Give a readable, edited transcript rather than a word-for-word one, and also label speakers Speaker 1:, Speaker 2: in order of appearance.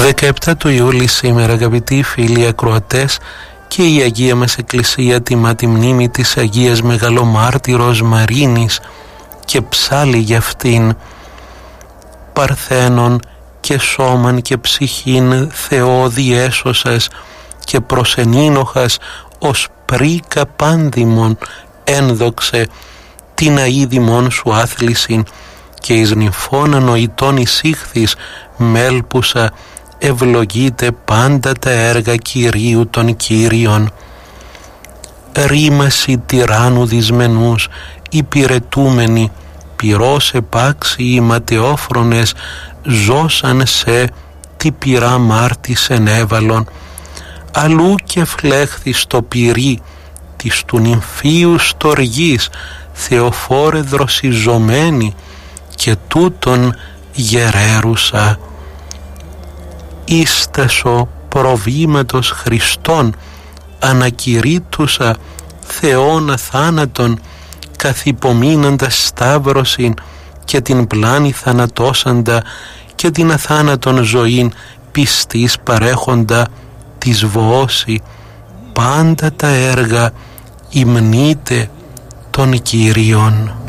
Speaker 1: 17 του Ιούλη σήμερα, αγαπητοί φίλοι ακροατές, και η Αγία μας Εκκλησία τιμά τη μνήμη της Αγίας Μεγαλομάρτυρος Μαρίνης και ψάλλει για αυτήν. Παρθένον και σώμαν και ψυχήν Θεό διέσωσας και προσενήνοχας ως πρίκα πάνδημον ένδοξε την αίδημον σου άθλησιν και εις νυμφών ανοητών εισήχθης μέλπουσα ευλογείται πάντα τα έργα Κυρίου των Κύριων. Ρήμαση τυράννου δυσμενούς υπηρετούμενοι πυρός επάξιοι ματαιόφρονες ζώσαν σε τι πυρά μάρτης ενέβαλον αλλού και φλέχθη στο πυρί της του νυμφίου στοργής Θεοφόρε δροσιζωμένη και τούτον γερέρουσα. Ίστασο προβήματος Χριστών ανακηρύττουσα Θεόν αθάνατον καθυπομείνοντας σταύρωσιν και την πλάνη θανατώσαντα και την αθάνατον ζωήν πιστής παρέχοντα της βοώση πάντα τα έργα υμνείτε των Κύριων.